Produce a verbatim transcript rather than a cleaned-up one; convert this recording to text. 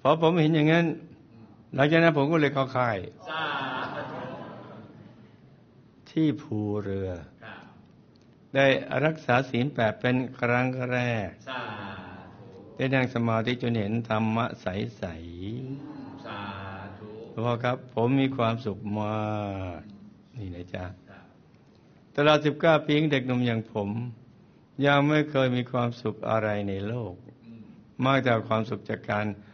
พอผมเห็นอย่างนั้นหลังจากนั้นผมก็เลยเข้าค่ายที่ภูเรือได้รักษาศีลแปดเป็นครั้งแรกได้นั่งสมาธิจนเห็นธรรมะใสๆพ่อครับผมมีความสุขมากนี่นะจ๊ะตลอดสิบเก้าปีเด็กหนุ่มอย่างผมยังไม่เคยมีความสุขอะไรในโลกมากจากความสุขจากการ